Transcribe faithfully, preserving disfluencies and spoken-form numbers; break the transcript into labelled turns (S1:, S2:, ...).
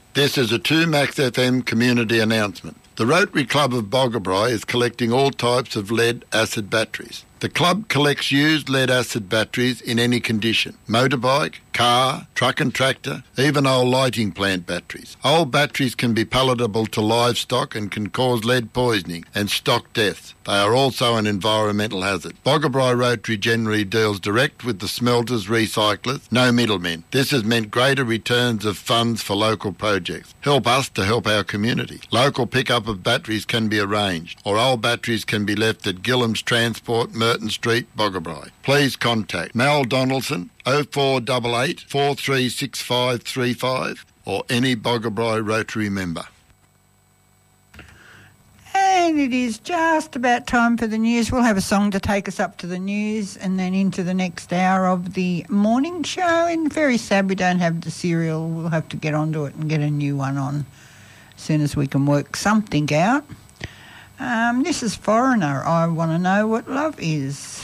S1: This is a two Max F M community announcement. The Rotary Club of Boggabri is collecting all types of lead-acid batteries. The club collects used lead-acid batteries in any condition: motorbike, car, truck and tractor, even old lighting plant batteries. Old batteries can be palatable to livestock and can cause lead poisoning and stock deaths. They are also an environmental hazard. Boggabri Rotary generally deals direct with the smelters, recyclers, no middlemen. This has meant greater returns of funds for local projects. Help us to help our community. Local pickup of batteries can be arranged, or old batteries can be left at Gillam's Transport, Merton Street, Boggabri. Please contact Mal Donaldson, oh four eight eight, four three six five three five, or any Boggabri Rotary member.
S2: And it is just about time for the news. We'll have a song to take us up to the news and then into the next hour of the morning show. And very sad we don't have the serial. We'll have to get onto it and get a new one on as soon as we can work something out. Um, this is Foreigner. I Want to Know What Love Is.